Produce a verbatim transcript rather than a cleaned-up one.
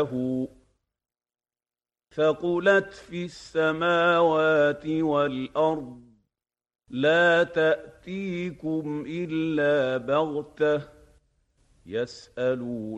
له ثقلت في السماوات والأرض لا تأتيكم إلا بغتة يسألون